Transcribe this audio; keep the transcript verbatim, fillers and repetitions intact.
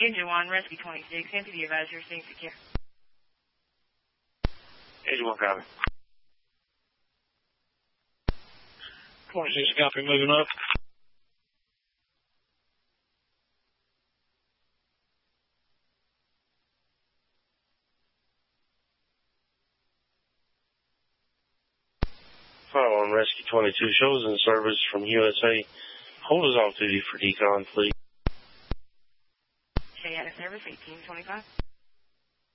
Engine one, Rescue twenty-six, M P D advisor, staying secure. Engine one, copy. twenty-six, copy, moving up. File on Rescue twenty-two, shows in service from U S A. Hold us off duty for decon, please. Stay out of service, eighteen twenty-five.